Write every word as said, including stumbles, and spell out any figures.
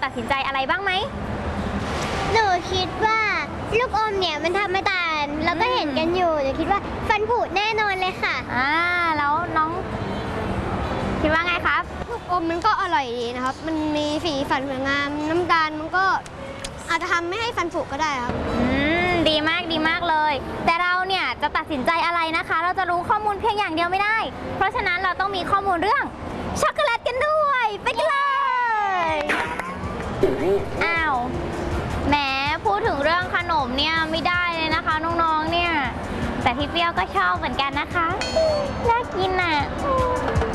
ตัดสินใจอะไรบ้างไหมหนูคิดว่าลูกอมเนี่ยมันทำมาตาลแล้วก็เห็นกันอยู่หนูคิดว่าฟันผุแน่นอนเลยค่ะอ่าแล้วน้องคิดว่าไงครับลูกอมมันก็อร่อยดีนะครับมันมีสีสันสวยงามน้ำตาลมันก็อาจจะทำไม่ให้ฟันผุก็ได้ครับอืมดีมากดีมากเลยแต่เราเนี่ยจะตัดสินใจอะไรนะคะเราจะรู้ข้อมูลเพียงอย่างเดียวไม่ได้เพราะฉะนั้นเราต้องมีข้อมูลเรื่องช็อกโกแลตกันด้วยไปกันเลยอ้าวแหมพูดถึงเรื่องขนมเนี่ยไม่ได้เลยนะคะน้องๆเนี่ยแต่พี่เปรี้ยวก็ชอบเหมือนกันนะคะน่ากินอ่ะ